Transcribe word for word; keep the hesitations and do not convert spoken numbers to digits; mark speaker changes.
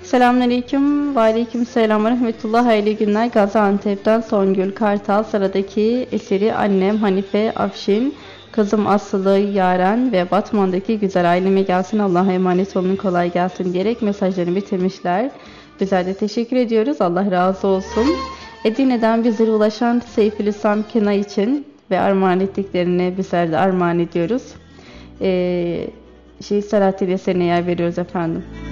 Speaker 1: Selamünaleyküm. Ve aleyküm selam ve rahmetullah. Hayırlı günler. Gaziantep'ten Songül Kartal. Sıradaki eseri annem Hanife Afşin, kızım Aslı Yaren ve Batman'daki güzel aileme gelsin. Allah'a emanet olun, kolay gelsin diyerek mesajlarını bitirmişler. Bizler de teşekkür ediyoruz. Allah razı olsun. Edirne'den bizlere ulaşan Seyfülislam Kena için ve armağan ettiklerini bizler de armağan ediyoruz. Ee, şey Selahattin eserine yer veriyoruz efendim.